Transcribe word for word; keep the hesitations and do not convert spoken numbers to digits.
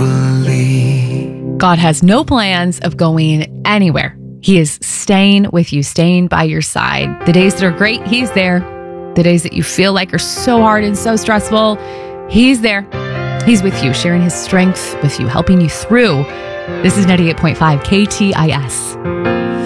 faithfully. God has no plans of going anywhere. He is staying with you, staying by your side. The days that are great, He's there. The days that you feel like are so hard and so stressful, He's there. He's with you, sharing His strength with you, helping you through. This is ninety-eight point five K T I S.